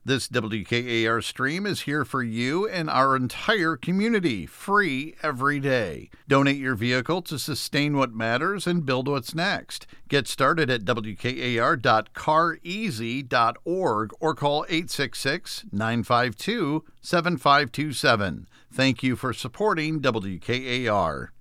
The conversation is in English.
This WKAR stream is here for you and our entire community, free every day. Donate your vehicle to sustain what matters and build what's next. Get started at WKAR.careasy.org or call 866-952-7527. Thank you for supporting WKAR.